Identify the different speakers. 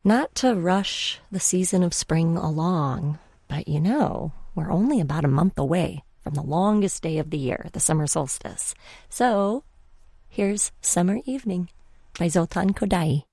Speaker 1: Not to rush the season of spring along, but we're only about a month away from the longest day of the year, the summer solstice. So, here's Summer Evening by Zoltan Kodaly.